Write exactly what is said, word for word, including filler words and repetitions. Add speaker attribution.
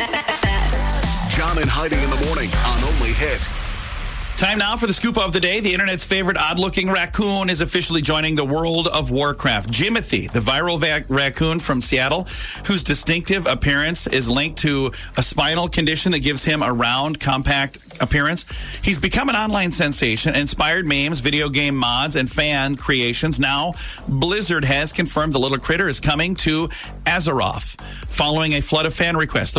Speaker 1: best.
Speaker 2: John and Heidi in the morning on Only Hit.
Speaker 3: Time now for the scoop of the day. The internet's favorite odd-looking raccoon is officially joining the world of Warcraft. Jimothy, the viral va- raccoon from Seattle, whose distinctive appearance is linked to a spinal condition that gives him a round, compact appearance. He's become an online sensation, inspired memes, video game mods, and fan creations. Now, Blizzard has confirmed the little critter is coming to Azeroth, following a flood of fan requests.